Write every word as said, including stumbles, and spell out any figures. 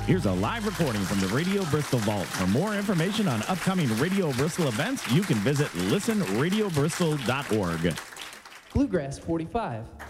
Here's a live recording from the Radio Bristol Vault. For more information on upcoming Radio Bristol events, you can visit listen radio bristol dot org. Bluegrass forty-five.